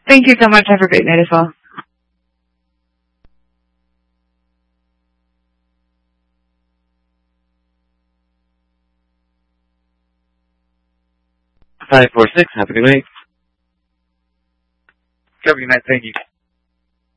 Thank you so much. Have a great night as well. 546, have a good night. Have a good night. Thank you.